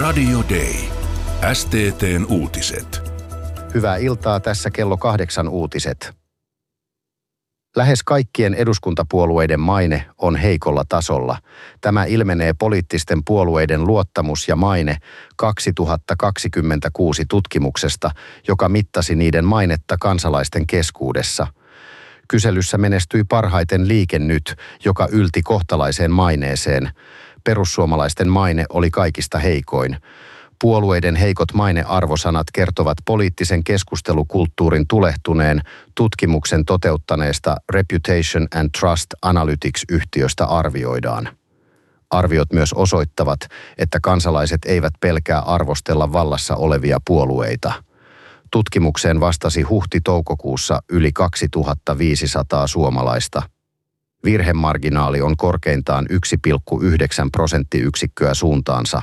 Radio Day. STT:n uutiset. Hyvää iltaa, tässä kello 8 uutiset. Lähes kaikkien eduskuntapuolueiden maine on heikolla tasolla. Tämä ilmenee poliittisten puolueiden luottamus ja maine 2026 tutkimuksesta, joka mittasi niiden mainetta kansalaisten keskuudessa. Kyselyssä menestyi parhaiten Liike Nyt, joka ylti kohtalaiseen maineeseen. Perussuomalaisten maine oli kaikista heikoin. Puolueiden heikot mainearvosanat kertovat poliittisen keskustelukulttuurin tulehtuneen tutkimuksen toteuttaneesta Reputation and Trust Analytics-yhtiöstä arvioidaan. Arviot myös osoittavat, että kansalaiset eivät pelkää arvostella vallassa olevia puolueita. Tutkimukseen vastasi huhti-toukokuussa yli 2500 suomalaista. Virhemarginaali on korkeintaan 1,9 prosenttiyksikköä suuntaansa.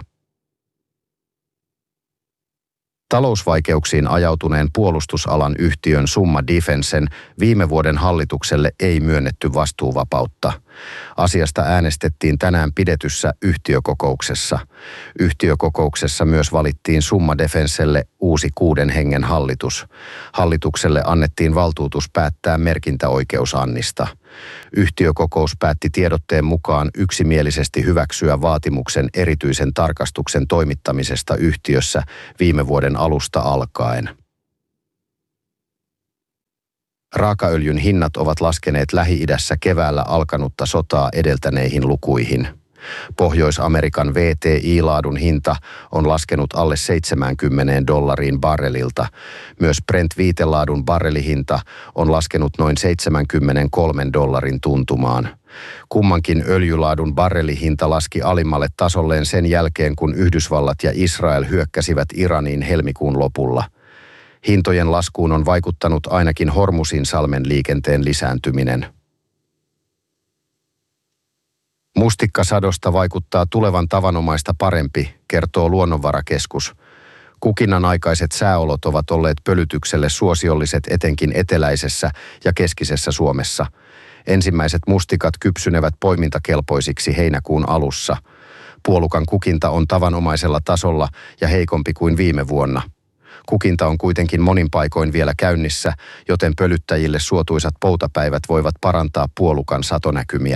Talousvaikeuksiin ajautuneen puolustusalan yhtiön Summa Defencen viime vuoden hallitukselle ei myönnetty vastuuvapautta. Asiasta äänestettiin tänään pidetyssä yhtiökokouksessa. Yhtiökokouksessa myös valittiin Summa Defencelle uusi 6 hengen hallitus. Hallitukselle annettiin valtuutus päättää merkintäoikeusannista. Yhtiökokous päätti tiedotteen mukaan yksimielisesti hyväksyä vaatimuksen erityisen tarkastuksen toimittamisesta yhtiössä viime vuoden alusta alkaen. Raakaöljyn hinnat ovat laskeneet Lähi-idässä keväällä alkanutta sotaa edeltäneihin lukuihin. Pohjois-Amerikan WTI-laadun hinta on laskenut alle $70 barrelilta. Myös Brent-viitelaadun barrelihinta on laskenut noin $73 tuntumaan. Kummankin öljylaadun barrelihinta laski alimmalle tasolleen sen jälkeen, kun Yhdysvallat ja Israel hyökkäsivät Iraniin helmikuun lopulla. Hintojen laskuun on vaikuttanut ainakin Hormuzin salmen liikenteen lisääntyminen. Mustikkasadosta vaikuttaa tulevan tavanomaista parempi, kertoo Luonnonvarakeskus. Kukinnan aikaiset sääolot ovat olleet pölytykselle suosiolliset etenkin eteläisessä ja keskisessä Suomessa. Ensimmäiset mustikat kypsynevät poimintakelpoisiksi heinäkuun alussa. Puolukan kukinta on tavanomaisella tasolla ja heikompi kuin viime vuonna. Kukinta on kuitenkin monin paikoin vielä käynnissä, joten pölyttäjille suotuisat poutapäivät voivat parantaa puolukan satonäkymiä.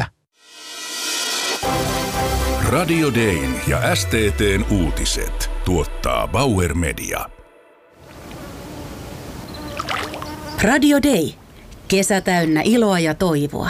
Radio Dayn ja STT:n uutiset tuottaa Bauer Media. Radio Day. Kesä täynnä iloa ja toivoa.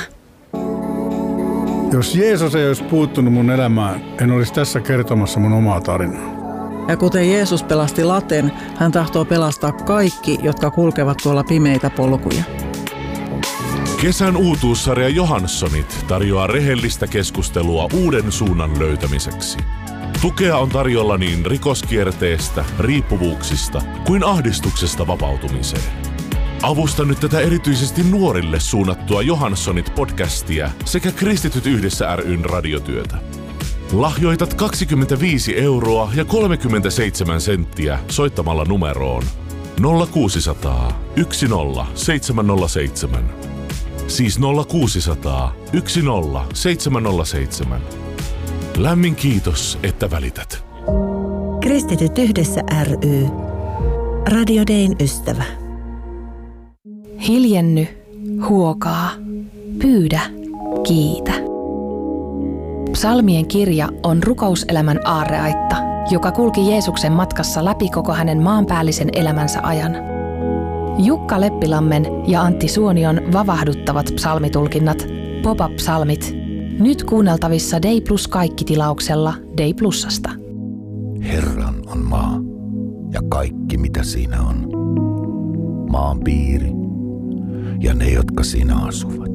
Jos Jeesus ei olisi puuttunut mun elämään, en olisi tässä kertomassa mun omaa tarinaa. Ja kuten Jeesus pelasti laten, hän tahtoo pelastaa kaikki, jotka kulkevat tuolla pimeitä polkuja. Kesän uutuussarja Johanssonit tarjoaa rehellistä keskustelua uuden suunnan löytämiseksi. Tukea on tarjolla niin rikoskierteestä, riippuvuuksista kuin ahdistuksesta vapautumiseen. Avusta nyt tätä erityisesti nuorille suunnattua Johanssonit-podcastia sekä Kristityt yhdessä ry:n radiotyötä. Lahjoitat 25 € ja 37 senttiä soittamalla numeroon 0600 10 707. Siis 0600 10 707. Lämmin kiitos, että välität. Kristityt yhdessä ry. Radio Dayn ystävä. Hiljenny, huokaa, pyydä, kiitä. Psalmien kirja on rukouselämän aarreaitta, joka kulki Jeesuksen matkassa läpi koko hänen maanpäällisen elämänsä ajan. Jukka Leppilammen ja Antti Suonion vavahduttavat psalmitulkinnat, Pop-up-psalmit, nyt kuunneltavissa Day Plus -kaikki-tilauksella Day Plusasta. Herran on maa ja kaikki mitä siinä on. Maan piiri ja ne, jotka siinä asuvat.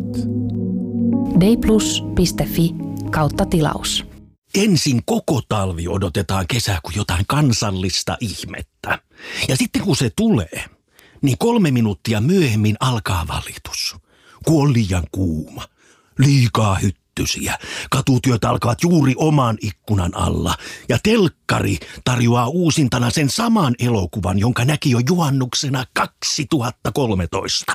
dayplus.fi/tilaus. Ensin koko talvi odotetaan kesää kuin jotain kansallista ihmettä. Ja sitten kun se tulee, niin 3 minuuttia myöhemmin alkaa valitus. Kun on liian kuuma, liikaa hyttysiä, katutyöt alkavat juuri oman ikkunan alla. Ja telkkari tarjoaa uusintana sen saman elokuvan, jonka näki jo juhannuksena 2013.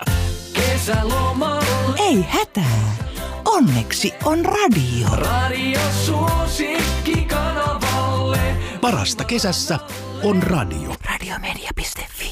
Ei hätää. Onneksi on radio. Radio suosikki kanavalle. Parasta kesässä on radio. Radiomedia.fi.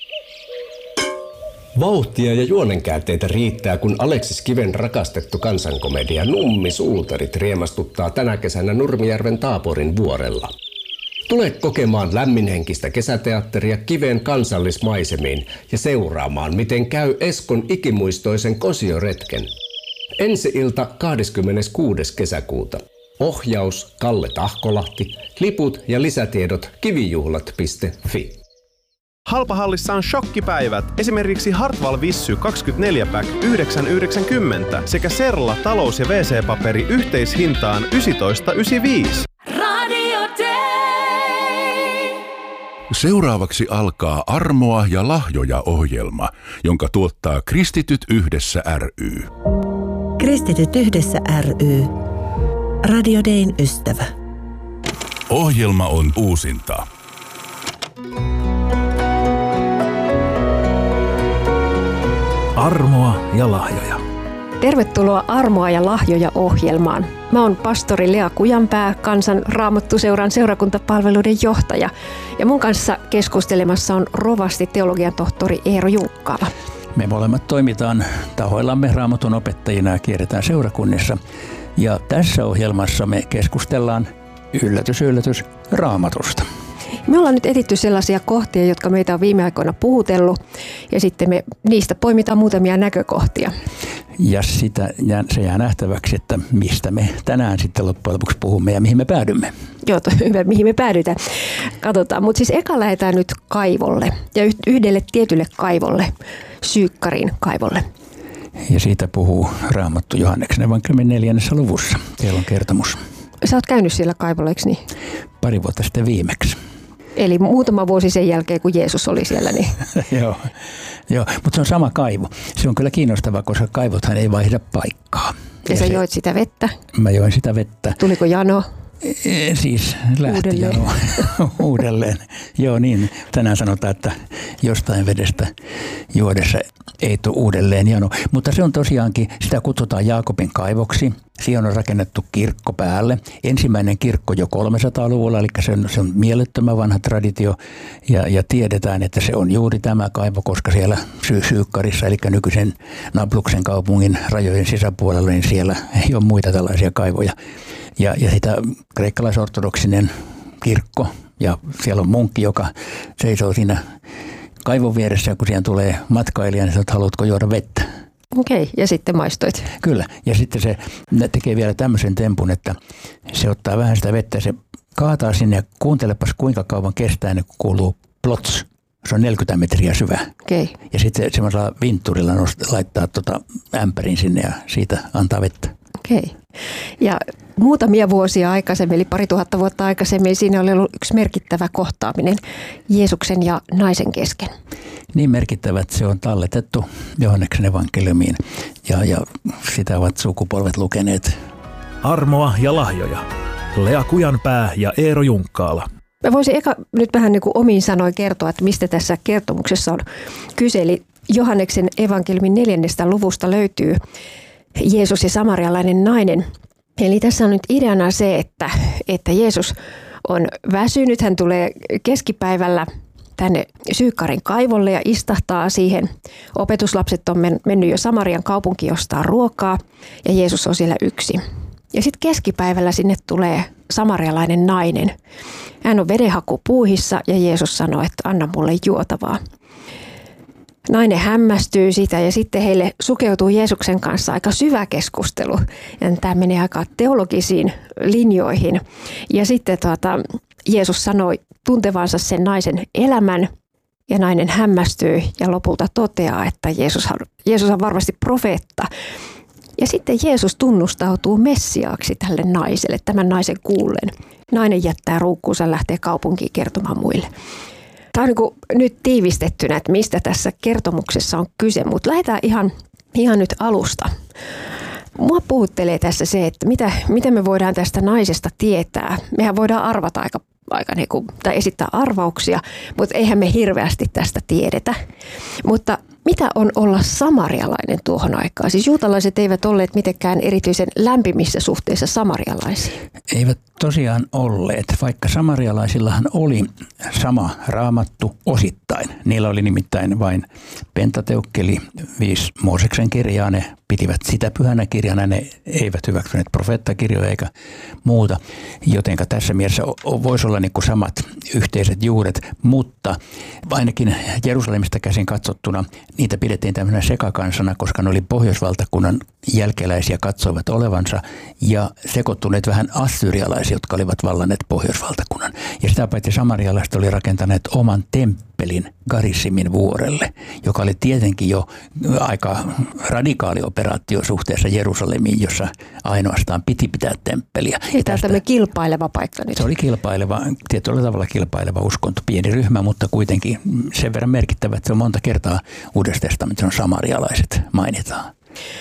Vauhtia ja juonenkäänteitä riittää, kun Aleksis Kiven rakastettu kansankomedia Nummi-suutarit riemastuttaa tänä kesänä Nurmijärven Taaporin vuorella. Tule kokemaan lämminhenkistä kesäteatteria Kiven kansallismaisemiin ja seuraamaan, miten käy Eskon ikimuistoisen kosioretken. Ensi-ilta 26. kesäkuuta. Ohjaus Kalle Tahkolahti, liput ja lisätiedot kivijuhlat.fi. Halpahallissa on shokkipäivät. Esimerkiksi Hartwall Vissy 24-pack 9,90 sekä Serla talous- ja WC-paperi yhteishintaan 19,95. Radio Day. Seuraavaksi alkaa Armoa ja lahjoja -ohjelma, jonka tuottaa Kristityt yhdessä ry. Kristityt yhdessä ry. Radio Dayn ystävä. Ohjelma on uusinta. Armoa ja lahjoja. Tervetuloa Armoa ja lahjoja -ohjelmaan. Mä oon pastori Lea Kujanpää, Kansan Raamattuseuran seurakuntapalveluiden johtaja. Ja mun kanssa keskustelemassa on rovasti teologian tohtori Eero Junkkaala. Me molemmat toimitaan tahoillamme Raamatun opettajina ja kierretään seurakunnissa. Ja tässä ohjelmassa me keskustellaan, yllätys, yllätys, Raamatusta. Me ollaan nyt etitty sellaisia kohtia, jotka meitä on viime aikoina puhutellut, ja sitten me niistä poimitaan muutamia näkökohtia. Ja se jää nähtäväksi, että mistä me tänään sitten loppujen lopuksi puhumme ja mihin me päädymme. Joo, hyvä, mihin me päädytään. Katsotaan, mutta siis eka lähdetään nyt kaivolle, ja yhdelle tietylle kaivolle, Syykkarin kaivolle. Ja siitä puhuu Raamattu Johanneksen evankeliumin 4. luvussa. Teillä on kertomus. Sä oot käynyt siellä kaivolla, eikö niin? Pari vuotta sitten viimeksi. Eli muutama vuosi sen jälkeen, kun Jeesus oli siellä. Niin. Joo, mutta se on sama kaivo. Se on kyllä kiinnostavaa, koska kaivothan ei vaihda paikkaa. Ja sä joit sitä vettä? Mä join sitä vettä. Tuliko jano? Siis lähti jano uudelleen. Joo niin, tänään sanotaan, että jostain vedestä juodessa ei tule uudelleen jano. Mutta se on tosiaankin, sitä kutsutaan Jaakobin kaivoksi. Siihen on rakennettu kirkko päälle. Ensimmäinen kirkko jo 300-luvulla, eli se on mielettömän vanha traditio. Ja tiedetään, että se on juuri tämä kaivo, koska siellä Syykkarissa, eli nykyisen Nabluksen kaupungin rajojen sisäpuolella, niin siellä ei ole muita tällaisia kaivoja. Ja sitä kreikkalaisortodoksinen kirkko, ja siellä on munkki, joka seisoo siinä kaivon vieressä, kun siihen tulee matkailija, niin sanoo, että haluatko juoda vettä? Okei, ja sitten maistoit. Kyllä, ja sitten se tekee vielä tämmöisen tempun, että se ottaa vähän sitä vettä ja se kaataa sinne ja kuuntelepas kuinka kauan kestää, niin kun kuuluu plots. Se on 40 metriä syvä. Okei. Ja sitten semmoisella vintturilla laittaa ämpärin sinne ja siitä antaa vettä. Okei. Ja muutamia vuosia aikaisemmin, eli 2000 vuotta aikaisemmin, siinä oli ollut yksi merkittävä kohtaaminen Jeesuksen ja naisen kesken. Niin merkittävä, että se on talletettu Johanneksen evankeliumiin ja sitä ovat sukupolvet lukeneet. Armoa ja lahjoja. Lea Kujanpää ja Eero Junkkaala. Mä voisin eka nyt vähän niin kuin omiin sanoin kertoa, että mistä tässä kertomuksessa on kyse. Eli Johanneksen evankeliumin 4. luvusta löytyy Jeesus ja samarialainen nainen. Eli tässä on nyt ideana se, että Jeesus on väsynyt. Hän tulee keskipäivällä tänne Syykkarin kaivolle ja istahtaa siihen. Opetuslapset on mennyt jo Samarian kaupunkiin ostaa ruokaa ja Jeesus on siellä yksin. Ja sitten keskipäivällä sinne tulee samarialainen nainen. Hän on vedenhakupuuhissa ja Jeesus sanoo, että anna mulle juotavaa. Nainen hämmästyy sitä ja sitten heille sukeutuu Jeesuksen kanssa aika syvä keskustelu. Ja tämä menee aika teologisiin linjoihin. Ja sitten Jeesus sanoi tuntevansa sen naisen elämän ja nainen hämmästyy ja lopulta toteaa, että Jeesus on varmasti profeetta. Ja sitten Jeesus tunnustautuu Messiaaksi tälle naiselle, tämän naisen kuullen. Nainen jättää ruukkuunsa ja lähtee kaupunkiin kertomaan muille. Tämä on niin kuin nyt tiivistettynä, että mistä tässä kertomuksessa on kyse, mutta lähdetään ihan nyt alusta. Mua puhuttelee tässä se, että mitä me voidaan tästä naisesta tietää. Mehän voidaan arvata aika niin kuin, tai esittää arvauksia, mutta eihän me hirveästi tästä tiedetä. Mutta mitä on olla samarialainen tuohon aikaan? Siis juutalaiset eivät olleet mitenkään erityisen lämpimissä suhteissa samarialaisiin. Eivät tosiaan olleet, vaikka samarialaisillahan oli sama raamattu osittain. Niillä oli nimittäin vain Pentateukkeli, 5 Mooseksen kirjaa, ne pitivät sitä pyhänä kirjana, ne eivät hyväksyneet profeettakirjoja eikä muuta. Jotenka tässä mielessä voisi olla niin kuin samat yhteiset juuret, mutta ainakin Jerusalemista käsin katsottuna niitä pidettiin tämmöinen sekakansana, koska ne oli pohjoisvaltakunnan jälkeläisiä katsoivat olevansa ja sekoittuneet vähän assyrialaisia, jotka olivat vallanneet pohjoisvaltakunnan. Ja sitä paitsi samarialaiset oli rakentaneet oman temppelin Garissimin vuorelle, joka oli tietenkin jo aika radikaali operaatio suhteessa Jerusalemiin, jossa ainoastaan piti pitää temppeliä. Ja tästä kilpaileva paikka nyt. Se oli kilpaileva, tietyllä tavalla kilpaileva uskonto, pieni ryhmä, mutta kuitenkin sen verran merkittävä, että se on monta kertaa Uudessa testamentissa samarialaiset mainitaan.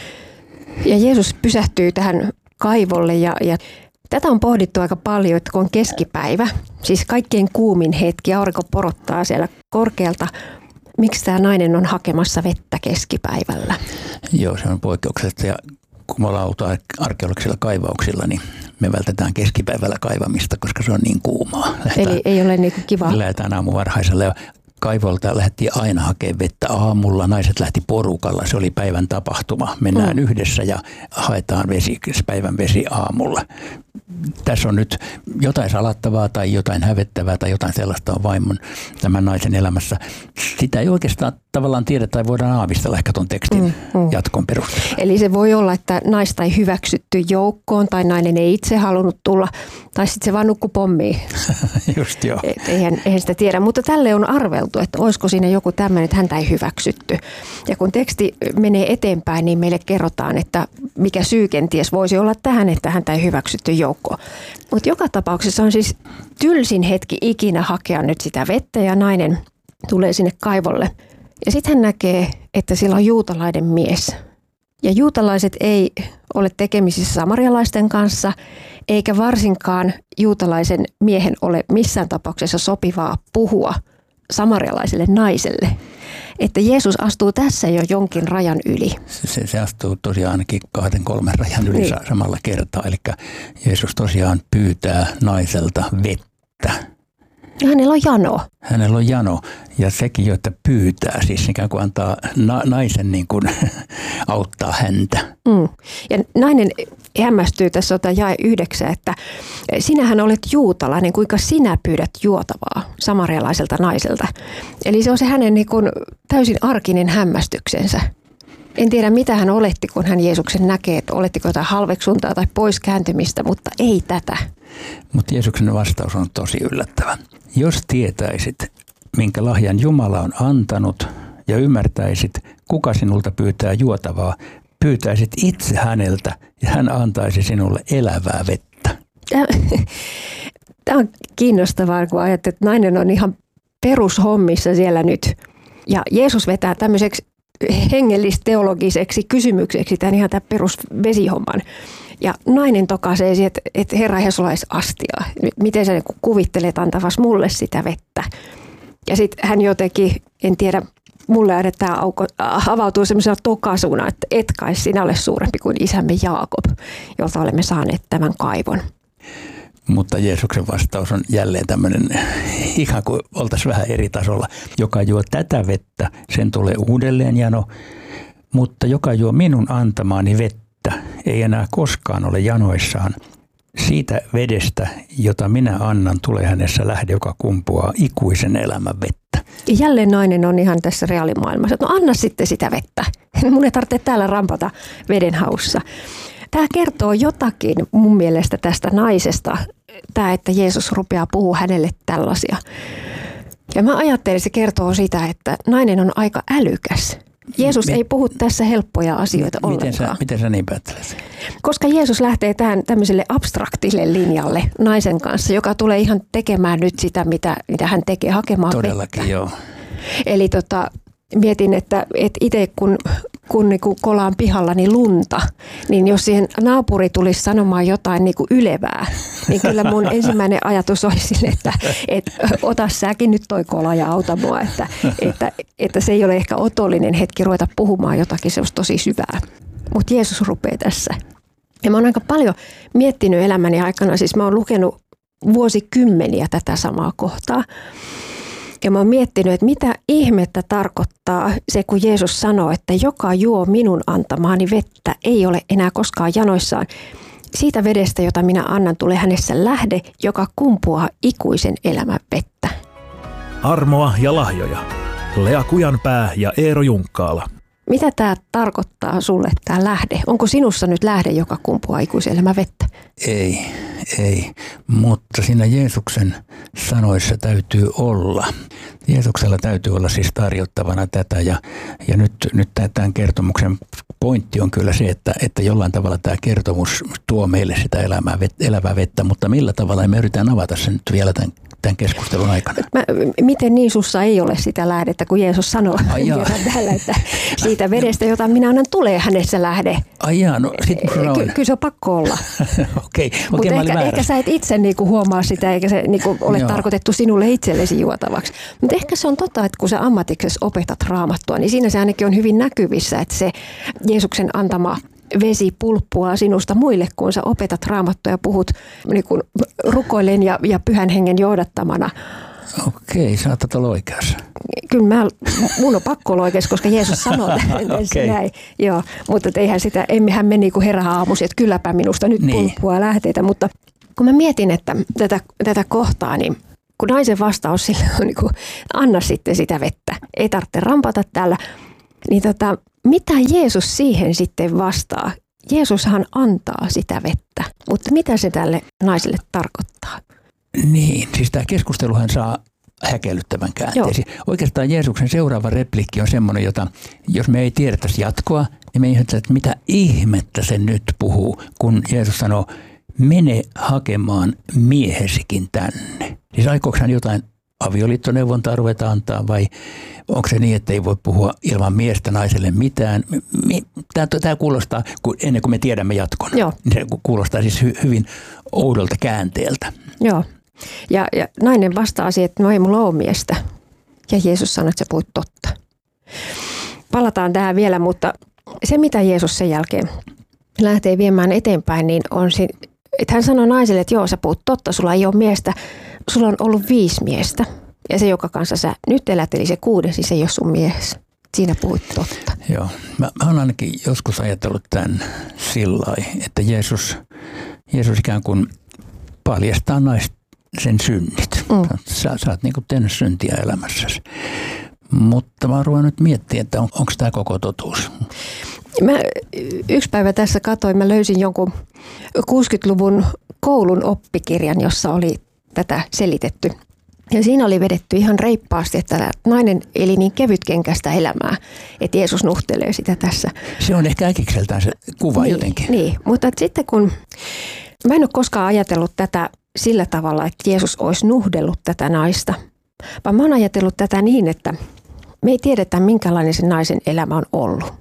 Ja Jeesus pysähtyy tähän kaivolle ja tätä on pohdittu aika paljon, että kun on keskipäivä, siis kaikkein kuumin hetki, aurinko porottaa siellä korkealta, miksi tämä nainen on hakemassa vettä keskipäivällä? Joo, se on poikkeuksellista ja kun me ollaan oltu arkeologisilla kaivauksilla, niin me vältetään keskipäivällä kaivamista, koska se on niin kuumaa. Eli ei ole niin kuin kiva. Lähdetään aamuvarhaisella ja kaivolta lähdettiin aina hakemaan vettä aamulla. Naiset lähti porukalla, se oli päivän tapahtuma. Mennään yhdessä ja haetaan päivän vesi aamulla. Tässä on nyt jotain salattavaa tai jotain hävettävää tai jotain sellaista on vaimon tämän naisen elämässä. Sitä ei oikeastaan tavallaan tiedä tai voidaan aavistella ehkä tuon tekstin jatkon perusteella. Eli se voi olla, että naista ei hyväksytty joukkoon tai nainen ei itse halunnut tulla tai sitten se vaan nukkui pommiin. Just joo. Eihän sitä tiedä, mutta tälle on arveltu, että olisiko siinä joku tämmöinen, että häntä ei hyväksytty. Ja kun teksti menee eteenpäin, niin meille kerrotaan, että mikä syy kenties voisi olla tähän, että häntä ei hyväksytty joukkoon. Mutta joka tapauksessa on siis tylsin hetki ikinä hakea nyt sitä vettä ja nainen tulee sinne kaivolle. Ja sitten hän näkee, että sillä on juutalainen mies. Ja juutalaiset ei ole tekemisissä samarialaisten kanssa, eikä varsinkaan juutalaisen miehen ole missään tapauksessa sopivaa puhua samarialaiselle naiselle. Että Jeesus astuu tässä jo jonkin rajan yli. Se astuu tosiaan ainakin 2-3 rajan yli samalla kertaa. Eli Jeesus tosiaan pyytää naiselta vettä. Ja hänellä on jano. Hänellä on jano ja sekin jo, että pyytää, siis ikään kuin antaa naisen niin kuin auttaa häntä. Ja nainen hämmästyy tässä jae 9, että sinähän olet juutalainen, kuinka sinä pyydät juotavaa samarialaiselta naiselta. Eli se on se hänen niin kuin täysin arkinen hämmästyksensä. En tiedä mitä hän oletti, kun hän Jeesuksen näkee, että olettiko jotain halveksuntaa tai poiskääntymistä, mutta ei tätä. Mutta Jeesuksen vastaus on tosi yllättävä. Jos tietäisit, minkä lahjan Jumala on antanut ja ymmärtäisit, kuka sinulta pyytää juotavaa, pyytäisit itse häneltä ja hän antaisi sinulle elävää vettä. Tämä on kiinnostavaa, kun ajattelet, että nainen on ihan perushommissa siellä nyt. Ja Jeesus vetää tämmöiseksi hengellisteologiseksi kysymykseksi tämän ihan tämän perusvesihomman. Ja nainen tokaisee siihen, että Herra, eihän sulla edes astiaa. Miten sä kuvittelet antavas mulle sitä vettä? Ja sitten hän jotenkin, en tiedä, mulle aina tämä avautuu semmoisena tokasuna, että et kai sinä ole suurempi kuin isämme Jaakob, jolta olemme saaneet tämän kaivon. Mutta Jeesuksen vastaus on jälleen tämmöinen, ihan kuin oltaisiin vähän eri tasolla. Joka juo tätä vettä, sen tulee uudelleen jano, mutta joka juo minun antamaani vettä, ei enää koskaan ole janoissaan. Siitä vedestä, jota minä annan, tulee hänessä lähde, joka kumpuaa ikuisen elämän vettä. Ja jälleen nainen on ihan tässä reaalimaailmassa, että no anna sitten sitä vettä. Mun ei tarvitse täällä rampata veden haussa. Tämä kertoo jotakin mun mielestä tästä naisesta, tämä, että Jeesus rupeaa puhua hänelle tällaisia. Ja mä ajattelin, että se kertoo sitä, että nainen on aika älykäs. Jeesus ei puhu tässä helppoja asioita ollenkaan. Miten sä niin päättelet? Koska Jeesus lähtee tähän tämmöiselle abstraktille linjalle naisen kanssa, joka tulee ihan tekemään nyt sitä, mitä hän tekee, hakemaan todellakin, vettä. Joo. Eli mietin, että itse kun kun niin kuin kolaan pihallani lunta, niin jos siihen naapuri tulisi sanomaan jotain niin kuin ylevää, niin kyllä mun ensimmäinen ajatus olisi sille, että ota säkin nyt toi kola ja auta mua, että se ei ole ehkä otollinen hetki ruveta puhumaan jotakin, se olisi tosi syvää. Mutta Jeesus rupeaa tässä. Ja mä oon aika paljon miettinyt elämäni aikana, siis mä oon lukenut vuosikymmeniä tätä samaa kohtaa. Ja mä oon miettinyt, että mitä ihmettä tarkoittaa se, kun Jeesus sanoo, että joka juo minun antamaani vettä ei ole enää koskaan janoissaan. Siitä vedestä, jota minä annan, tulee hänessä lähde, joka kumpuaa ikuisen elämän vettä. Armoa ja lahjoja. Lea Kujanpää ja Eero Junkkaala. Mitä tämä tarkoittaa sulle, tämä lähde? Onko sinussa nyt lähde, joka kumpuaa ikuisen elämän vettä? Ei, mutta siinä Jeesuksen sanoissa täytyy olla. Jeesuksella täytyy olla siis tarjottavana tätä ja nyt tämän kertomuksen pointti on kyllä se, että jollain tavalla tämä kertomus tuo meille sitä elävää vettä, mutta millä tavalla me yritetään avata sen nyt vielä tämän keskustelun aikana. Miten niin sussa ei ole sitä lähdettä, kun Jeesus sanoo täällä, että siitä vedestä, jota minä annan, tulee hänessä lähde. Kyllä se on pakko olla. Okei, mutta ehkä sä et itse niinku huomaa sitä, eikä se niinku ole tarkoitettu sinulle itsellesi juotavaksi. Mutta ehkä se on totta, että kun sä ammatiksesi opetat Raamattua, niin siinä se ainakin on hyvin näkyvissä, että se Jeesuksen antama vesi pulppuaa sinusta muille, kun sä opetat Raamattua ja puhut niin kuin rukoillen ja Pyhän Hengen johdattamana. Okei, saatat olla oikeassa. Kyllä mun on pakko olla oikeassa, koska Jeesus sanoo näin. Joo, mutta emmehän me niin kuin heräaamuisin, että kylläpä minusta nyt pulppuaa lähteitä. Mutta kun mä mietin, että tätä kohtaa, niin kun naisen vastaus sille on niin kuin, anna sitten sitä vettä, ei tarvitse rampata täällä, niin mitä Jeesus siihen sitten vastaa? Jeesushan antaa sitä vettä, mutta mitä se tälle naiselle tarkoittaa? Niin, siis tämä keskusteluhan saa häkellyttävän käänteesi. Oikeastaan Jeesuksen seuraava replikki on semmoinen, jota jos me ei tiedettäisi jatkoa, niin me ei ihmettä, että mitä ihmettä se nyt puhuu, kun Jeesus sanoo, mene hakemaan miehesikin tänne. Siis aikooko hän jotain avioliittoneuvontaa ruveta antaa vai onko se niin, että ei voi puhua ilman miestä naiselle mitään? Tämä kuulostaa, ennen kuin me tiedämme jatkon, niin se kuulostaa siis hyvin oudolta käänteeltä. Joo, ja nainen vastaa siihen, että no ei mulla ole miestä. Ja Jeesus sanoi, että sä puhut totta. Palataan tähän vielä, mutta se mitä Jeesus sen jälkeen lähtee viemään eteenpäin, niin on se, että hän sanoi naiselle, että joo sä puhut totta, sulla ei ole miestä. Sulla on ollut 5 miestä ja se, joka kanssa sä nyt elät, eli se 6, se ei ole sun mies. Siinä puhuit totta. Joo, mä oon ainakin joskus ajatellut tämän sillai, että Jeesus ikään kuin paljastaa sen synnit. Sä oot niin kuin tehnyt syntiä elämässäsi. Mutta mä oon ruvennut miettimään, että onko tämä koko totuus. Mä yksi päivä tässä katsoin, mä löysin jonkun 60-luvun koulun oppikirjan, jossa oli tätä selitetty. Ja siinä oli vedetty ihan reippaasti, että nainen eli niin kevytkenkäistä elämää, että Jeesus nuhtelee sitä tässä. Se on ehkä äkikseltään se kuva jotenkin. Niin, mutta sitten kun mä en ole koskaan ajatellut tätä sillä tavalla, että Jeesus olisi nuhdellut tätä naista, vaan mä oon ajatellut tätä niin, että me ei tiedetä minkälainen sen naisen elämä on ollut.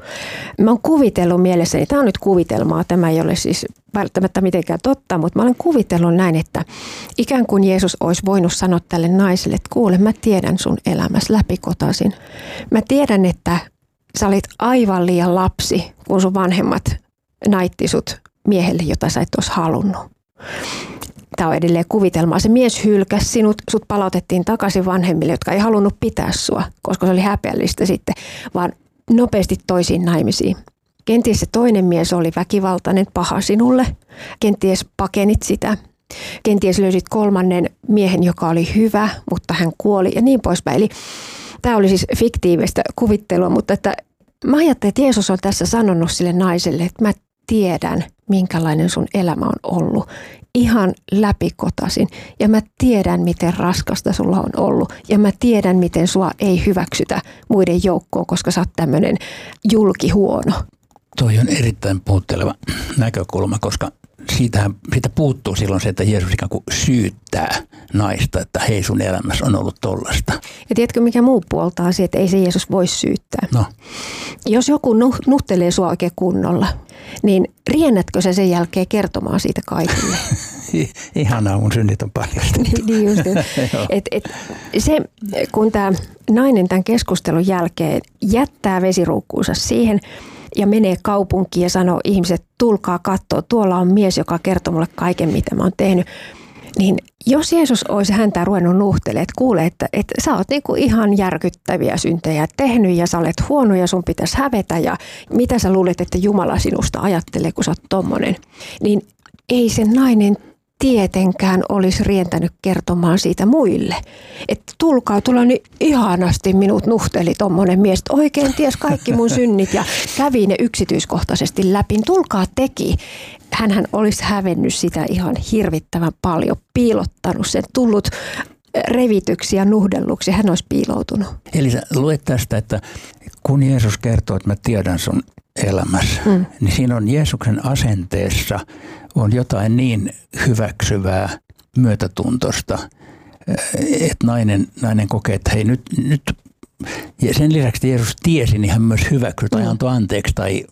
Mä oon kuvitellut mielessäni, tämä on nyt kuvitelmaa, tämä ei ole siis välttämättä mitenkään totta, mutta mä olen kuvitellut näin, että ikään kuin Jeesus olisi voinut sanoa tälle naiselle, että kuule, mä tiedän sun elämässä läpikotaisin. Mä tiedän, että sä olit aivan liian lapsi, kun sun vanhemmat naitti sut miehelle, jota sä et olisi halunnut. Tämä on edelleen kuvitelmaa. Se mies hylkäsi sut palautettiin takaisin vanhemmille, jotka ei halunnut pitää sua, koska se oli häpeällistä sitten, vaan nopeasti toisiin naimisiin. Kenties se toinen mies oli väkivaltainen, paha sinulle. Kenties pakenit sitä. Kenties löysit 3. miehen, joka oli hyvä, mutta hän kuoli ja niin poispäin. Eli tämä oli siis fiktiivistä kuvittelua, mutta että mä ajattelin, että Jeesus on tässä sanonut sille naiselle, että mä tiedän, minkälainen sun elämä on ollut. Ihan läpikotaisin. Ja mä tiedän, miten raskasta sulla on ollut. Ja mä tiedän, miten sua ei hyväksytä muiden joukkoon, koska sä oot tämmöinen julkihuono. Toi on erittäin puhutteleva näkökulma, koska siitä puuttuu silloin se, että Jeesus ikään kuin syyttää naista, että hei, sun elämässä on ollut tollasta. Ja tiedätkö mikä muu puoltaa se, että ei se Jeesus voi syyttää? No. Jos joku nuhtelee sua oikein kunnolla, niin riennätkö sä sen jälkeen kertomaan siitä kaikille? Ihanaa, mun synnit on paljastettu. Niin just, se, kun tämä nainen tämän keskustelun jälkeen jättää vesiruukkuunsa siihen ja menee kaupunkiin ja sanoo ihmiset, tulkaa katsoa, tuolla on mies, joka kertoo mulle kaiken, mitä mä oon tehnyt. Niin jos Jeesus olisi häntä ruvennut nuhtelemaan, että kuule, että sä oot niinku ihan järkyttäviä syntejä tehnyt ja sä olet huono ja sun pitäisi hävetä ja mitä sä luulet, että Jumala sinusta ajattelee, kun sä oot tommonen, niin ei se nainen tietenkään olisi rientänyt kertomaan siitä muille. Että tulkaa, tulla niin ihanasti minut nuhteli tommonen mies, että oikein ties kaikki mun synnit ja kävi ne yksityiskohtaisesti läpi. Tulkaa teki. Hänhän olisi hävennyt sitä ihan hirvittävän paljon, piilottanut sen, tullut revityksi ja nuhdelluksi, hän olisi piiloutunut. Eli sä luet tästä, että kun Jeesus kertoo, että mä tiedän sun elämässä, niin siinä on Jeesuksen asenteessa on jotain niin hyväksyvää, myötätuntosta, että nainen kokee, että hei nyt ja sen lisäksi että Jeesus tiesi, niin hän myös hyväksyi tai antoi anteeksi.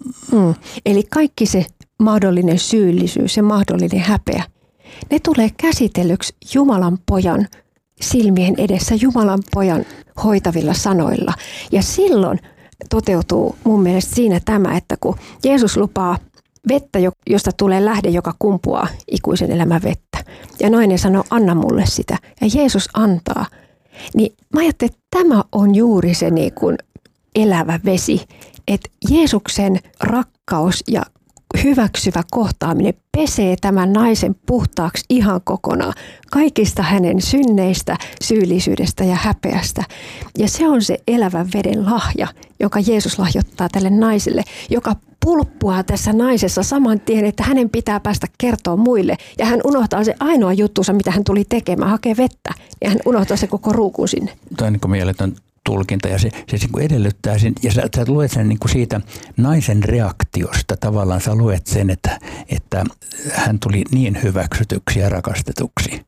Eli kaikki se mahdollinen syyllisyys ja mahdollinen häpeä, ne tulee käsitellyksi Jumalan pojan silmien edessä, Jumalan pojan hoitavilla sanoilla. Ja silloin toteutuu mun mielestä siinä tämä, että kun Jeesus lupaa vettä, josta tulee lähde, joka kumpuaa ikuisen elämän vettä. Ja nainen sanoo, anna mulle sitä. Ja Jeesus antaa. Niin mä ajattelin, että tämä on juuri se niin kuin elävä vesi. Että Jeesuksen rakkaus ja hyväksyvä kohtaaminen pesee tämän naisen puhtaaksi ihan kokonaan. Kaikista hänen synneistä, syyllisyydestä ja häpeästä. Ja se on se elävän veden lahja, jonka Jeesus lahjoittaa tälle naiselle, joka pulppuaa tässä naisessa saman tien, että hänen pitää päästä kertoa muille. Ja hän unohtaa se ainoa juttunsa, mitä hän tuli tekemään, hakee vettä. Ja hän unohtaa se koko ruukun sinne. Tämä on niin kuin mieletön tulkinta ja se niin kuin edellyttää sen, ja sä luet sen niin kuin siitä naisen reaktiosta. Tavallaan sä luet sen, että hän tuli niin hyväksytyksi ja rakastetuksi.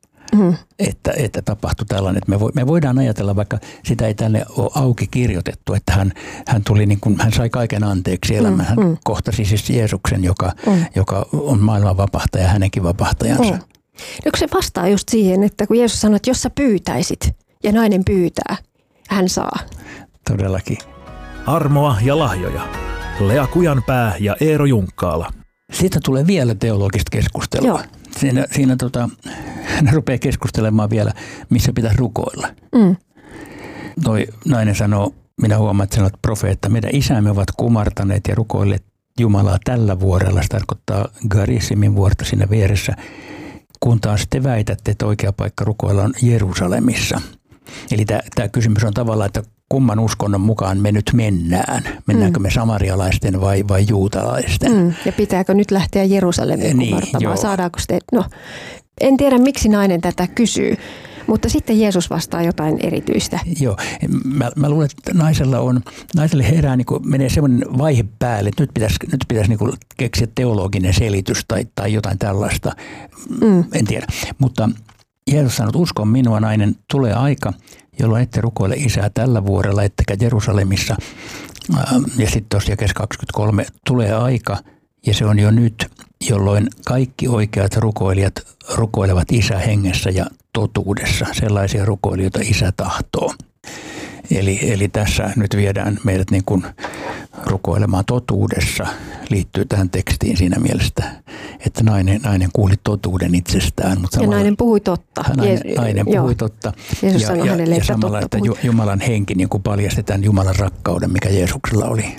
Että tapahtui tällainen, että me voidaan ajatella, vaikka sitä ei tänne ole auki kirjoitettu, että hän tuli niin kuin, hän sai kaiken anteeksi elämään. Hän kohtasi siis Jeesuksen, joka on maailman vapahtaja ja hänenkin vapahtajansa. No, se vastaa just siihen, että kun Jeesus sanoi, että jos sä pyytäisit ja nainen pyytää, hän saa. Todellakin. Armoa ja lahjoja. Lea Kujanpää ja Eero Junkkaala. Siitä tulee vielä teologista keskustelua. Joo. Siinä hän rupeaa keskustelemaan vielä, missä pitäisi rukoilla. Toi nainen sanoo, minä huomaan, että sanot profeetta, meidän isämme ovat kumartaneet ja rukoilleet Jumalaa tällä vuorella. Se tarkoittaa Garisimin vuorta siinä vieressä, kun taas te väitätte, että oikea paikka rukoilla on Jerusalemissa. Eli tämä kysymys on tavallaan, että kumman uskonnon mukaan me nyt mennään? Mennäänkö me samarialaisten vai juutalaisten? Ja pitääkö nyt lähteä Jerusalemiin kumartamaan? Saadaanko sitä? No, en tiedä, miksi nainen tätä kysyy, mutta sitten Jeesus vastaa jotain erityistä. Joo, mä luulen, että naiselle herää, niin kuin menee semmoinen vaihe päälle, että nyt pitäisi niin kuin keksiä teologinen selitys tai jotain tällaista. En tiedä, mutta Jeesus sanoo, että uskon minua, nainen, tulee aika, jolloin ette rukoile isää tällä vuorella, ettekä Jerusalemissa. Ja sitten tuossa jakeessa 23 tulee aika, ja se on jo nyt, jolloin kaikki oikeat rukoilijat rukoilevat isää hengessä ja totuudessa. Sellaisia rukoilijoita isä tahtoo. Eli tässä nyt viedään meidät niin kuin rukoilemaan totuudessa, liittyy tähän tekstiin siinä mielessä, että nainen kuuli totuuden itsestään. Mutta ja nainen puhui totta. Nainen puhui totta. Jeesus sanoi hänelle, ja samalla, että Jumalan henki niin kuin paljasti tämän Jumalan rakkauden, mikä Jeesuksella oli.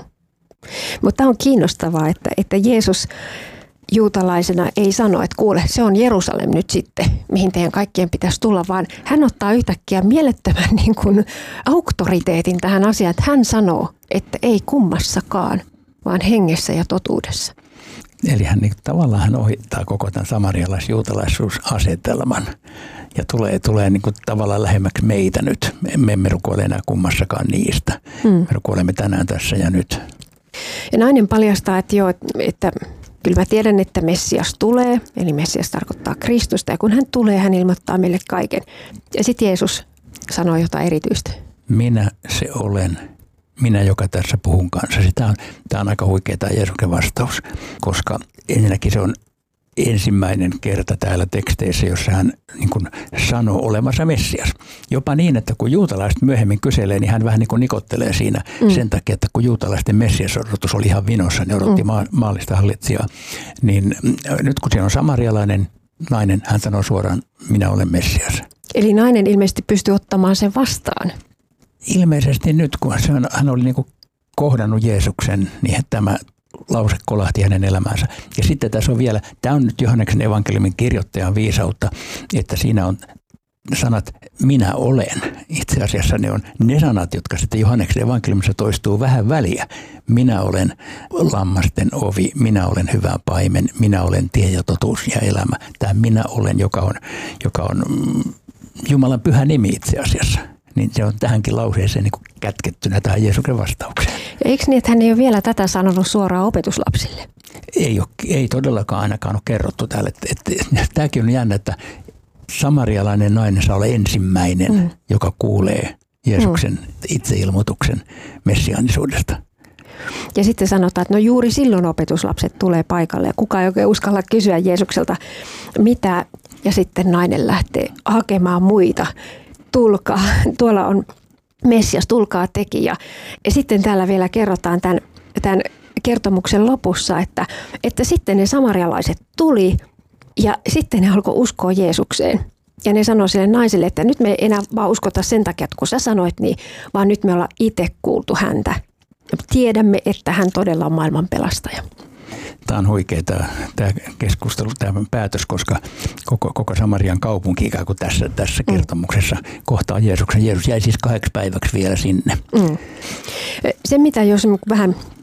Mutta on kiinnostavaa, että Jeesus juutalaisena ei sano, että kuule, se on Jerusalem nyt sitten, mihin teidän kaikkien pitäisi tulla, vaan hän ottaa yhtäkkiä mielettömän niin kuin auktoriteetin tähän asiaan, että hän sanoo, että ei kummassakaan, vaan hengessä ja totuudessa. Eli hän ohittaa koko tämän samarialais-juutalaisuusasetelman ja tulee niin kuin tavallaan lähemmäksi meitä nyt. Me emme rukoile enää kummassakaan niistä. Me rukoilemme tänään tässä ja nyt. Ja nainen paljastaa, että kyllä mä tiedän, että Messias tulee, eli Messias tarkoittaa Kristusta, ja kun hän tulee, hän ilmoittaa meille kaiken. Ja sitten Jeesus sanoo jotain erityistä. Minä se olen, minä joka tässä puhun kanssasi. Tämä on aika huikea tämä Jeesuksen vastaus, koska ensinnäkin se on ensimmäinen kerta täällä teksteissä, jossa hän niin kuin sanoo olevansa Messias. Jopa niin, että kun juutalaiset myöhemmin kyselee, niin hän vähän niin kuin nikottelee siinä sen takia, että kun juutalaisten Messias-odotus oli ihan vinossa, ne odotti maallista hallitsijaa. Niin nyt kun siellä on samarialainen nainen, hän sanoo suoraan, minä olen Messias. Eli nainen ilmeisesti pystyy ottamaan sen vastaan. Ilmeisesti nyt, kun hän oli niin kuin kohdannut Jeesuksen, niin tämä lause kolahti hänen elämäänsä. Ja sitten tässä on vielä, tämä on nyt Johanneksen evankeliumin kirjoittajan viisautta, että siinä on sanat minä olen. Itse asiassa ne on ne sanat, jotka sitten Johanneksen evankeliumissa toistuu vähän väliä. Minä olen lammasten ovi, minä olen hyvä paimen, minä olen tie ja totuus ja elämä. Tämä minä olen, joka on Jumalan pyhä nimi itse asiassa. Niin se on tähänkin lauseeseen niin kuin kätkettynä tähän Jeesuksen vastaukseen. Ja eikö niin, että hän ei ole vielä tätä sanonut suoraan opetuslapsille? Ei todellakaan ainakaan ole kerrottu täällä. Tämäkin on jännä, että samarialainen nainen saa olla ensimmäinen, joka kuulee Jeesuksen itseilmoituksen messiaanisuudesta. Ja sitten sanotaan, että no juuri silloin opetuslapset tulee paikalle ja kukaan ei oikein uskalla kysyä Jeesukselta mitä. Ja sitten nainen lähtee hakemaan muita. Tulkaa, tuolla on Messias, tulkaa teki. Ja sitten täällä vielä kerrotaan tämän kertomuksen lopussa, että sitten ne samarialaiset tuli ja sitten ne alkoi uskoa Jeesukseen. Ja ne sanoi sille naiselle, että nyt me ei enää vaan uskota sen takia, että kun sä sanoit niin, vaan nyt me ollaan itse kuultu häntä. Tiedämme, että hän todella on maailman pelastaja. Tämä on huikea tämä keskustelu, tämä päätös, koska koko Samarian kaupunki ikään kuin tässä kertomuksessa kohtaa Jeesuksen. Jeesus jäi siis 8 päiväksi vielä sinne. Se, mitä jos vähän